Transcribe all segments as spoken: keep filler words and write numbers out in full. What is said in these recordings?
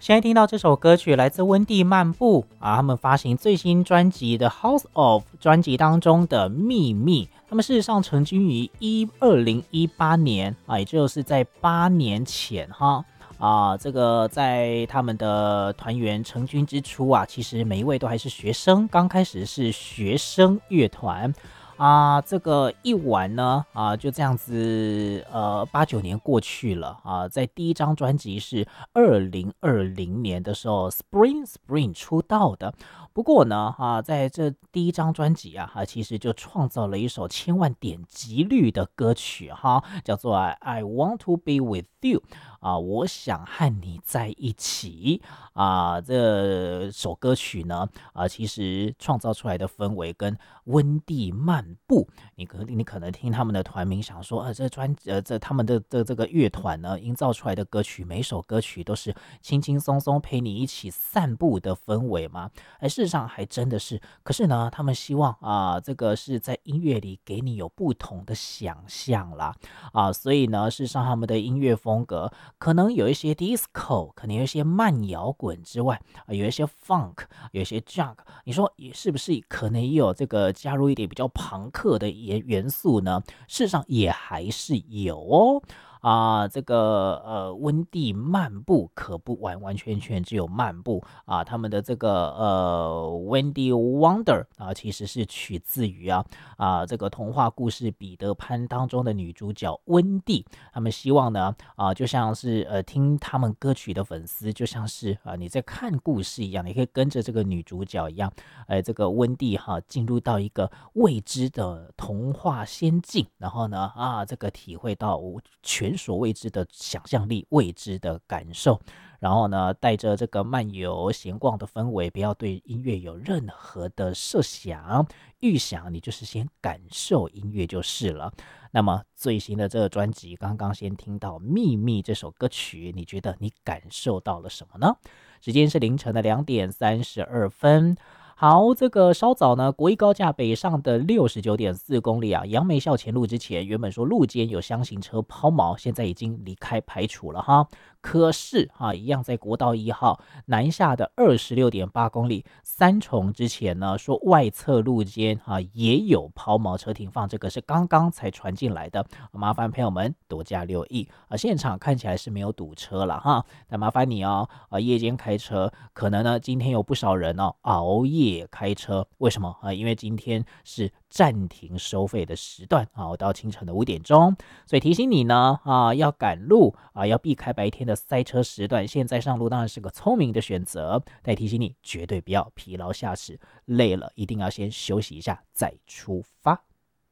现在听到这首歌曲来自温蒂漫步啊，他们发行最新专辑的 House of 专辑当中的秘密，他们事实上成军于二零一八年啊，也就是在八年前哈啊，这个在他们的团员成军之初啊，其实每一位都还是学生，刚开始是学生乐团。啊，这个一玩呢，啊，就这样子，呃，八九年过去了啊，在第一张专辑是二零二零年的时候，Spring Spring 出道的。不过呢，啊，在这第一张专辑啊，啊，其实就创造了一首千万点击率的歌曲哈，叫做 I Want to Be With You 啊，我想和你在一起啊。这首歌曲呢，啊，其实创造出来的氛围跟温蒂漫步，你可你可能听他们的团名想说，呃，这专呃这他们的的这个乐团呢，营造出来的歌曲，每首歌曲都是轻轻松松陪你一起散步的氛围吗？哎，事实上还真的是。可是呢，他们希望啊、这个是在音乐里给你有不同的想象啦啊，所以呢，事实上他们的音乐风格可能有一些 disco， 可能有一些慢摇滚之外，啊、有一些 funk， 有一些 junk， 你说也是不是可能也有这个加入一点比较朋克的元元素呢？事实上也还是有哦。啊，这个呃，温蒂漫步可不完完全全只有漫步啊，他们的这个呃，Wendy Wonder 啊，其实是取自于啊啊这个童话故事彼得潘当中的女主角温蒂。他们希望呢啊，就像是呃听他们歌曲的粉丝，就像是啊你在看故事一样，你可以跟着这个女主角一样，呃，这个温蒂哈进入到一个未知的童话仙境，然后呢啊这个体会到全所未知的想象力、未知的感受，然后呢，带着这个漫游闲逛的氛围，不要对音乐有任何的设想、预想，你就是先感受音乐就是了。那么最新的这个专辑，刚刚先听到《秘密》这首歌曲，你觉得你感受到了什么呢？时间是凌晨的两点三十二分。好，这个稍早呢，国一高架北上的六十九点四公里啊，杨梅校前路之前，原本说路肩有厢型车抛锚，现在已经离开排除了哈。可是啊，一样在国道一号南下的二十六点八公里，三重之前呢，说外侧路肩啊也有抛锚车停放，这个是刚刚才传进来的，麻烦朋友们多加留意啊。现场看起来是没有堵车了哈，但麻烦你哦，啊，夜间开车可能呢，今天有不少人哦熬夜开车，为什么啊？因为今天是暂停收费的时段啊，到清晨的五点钟，所以提醒你呢啊，要赶路啊，要避开白天的塞车时段。现在上路当然是个聪明的选择，但提醒你绝对不要疲劳驾驶，累了一定要先休息一下再出发。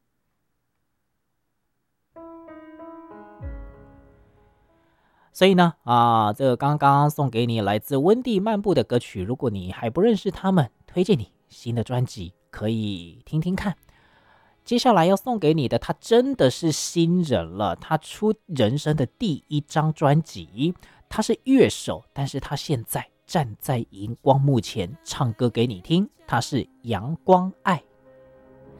所以呢，啊，这个刚刚送给你来自温蒂漫步的歌曲，如果你还不认识他们，推荐你新的专辑可以听听看。接下来要送给你的，他真的是新人了，他出人生的第一张专辑，他是乐手，但是他现在站在荧光幕前唱歌给你听，他是阳光爱。